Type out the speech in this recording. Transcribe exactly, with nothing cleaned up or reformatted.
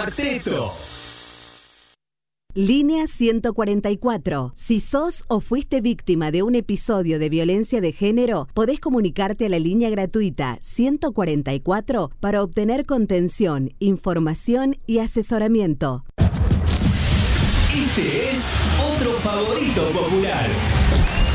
Cuarteto. Línea ciento cuarenta y cuatro. Si sos o fuiste víctima de un episodio de violencia de género, podés comunicarte a la línea gratuita ciento cuarenta y cuatro para obtener contención, información y asesoramiento. Este es otro favorito popular.